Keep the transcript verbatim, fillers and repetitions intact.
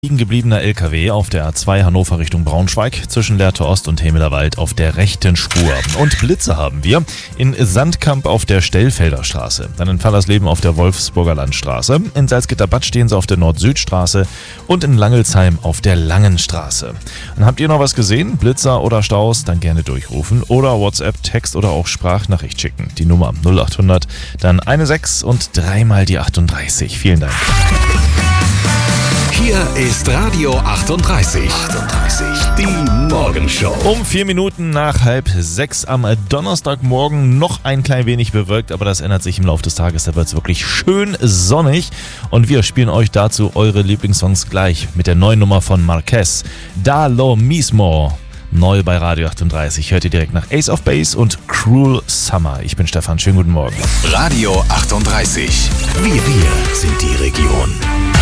Liegen gebliebener L K W auf der A zwei Hannover Richtung Braunschweig zwischen Lehrte Ost und Hemelerwald auf der rechten Spur. Und Blitze haben wir in Sandkamp auf der Stellfelder Straße, dann in Fallersleben auf der Wolfsburger Landstraße, in Salzgitter-Bad stehen sie auf der Nord-Süd-Straße und in Langelsheim auf der Langen Straße. Und habt ihr noch was gesehen? Blitzer oder Staus? Dann gerne durchrufen oder WhatsApp, Text oder auch Sprachnachricht schicken. Die Nummer null acht hundert, dann eine sechs und dreimal die achtunddreißig. Vielen Dank. Hier ist Radio achtunddreißig. achtunddreißig, die Morgenshow. Um vier Minuten nach halb sechs am Donnerstagmorgen, noch ein klein wenig bewölkt, aber das ändert sich im Laufe des Tages. Da wird es wirklich schön sonnig und wir spielen euch dazu eure Lieblingssongs gleich mit der neuen Nummer von Marquez. Da lo mismo. Neu bei Radio achtunddreißig. Hört ihr direkt nach Ace of Base und Cruel Summer. Ich bin Stefan. Schönen guten Morgen. Radio achtunddreißig. Wir, wir sind die Region.